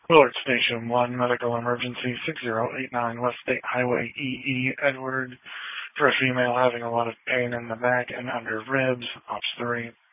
Willard Station 1, medical emergency 6089 West State Highway EE, Edward, for a female having a lot of pain in the back and under ribs, Ops 3.